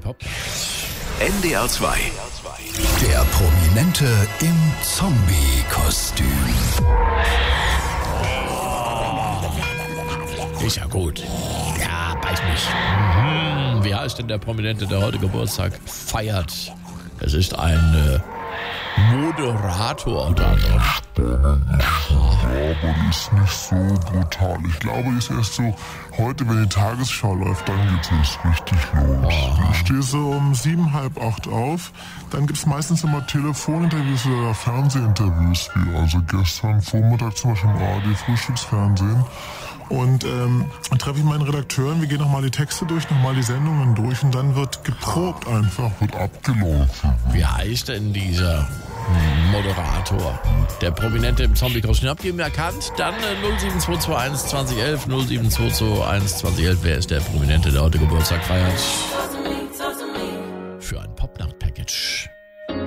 Hip-Hop. NDR 2. Der Prominente im Zombie-Kostüm. Ist ja gut. Ja, beiß mich. Wie heißt denn der Prominente, der heute Geburtstag feiert? Es ist ein Moderator unter anderem. Aber die ist nicht so brutal. Ich glaube, die ist erst so heute, wenn die Tagesschau läuft, dann geht es richtig los. Ich stehe so um 7, halb 8 auf. Dann gibt es meistens immer Telefoninterviews oder Fernsehinterviews, wie also gestern Vormittag zum Beispiel im Radio Frühstücksfernsehen. Und dann treffe ich meinen Redakteur, wir gehen nochmal die Texte durch, nochmal die Sendungen durch und dann wird geprobt einfach, wird abgelaufen. Wie heißt denn dieser Moderator? Der Prominente im Zombie-Kostüm. Habt ihr ihn erkannt? Dann 07221 2011, 07221 2011. Wer ist der Prominente, der heute Geburtstag feiert?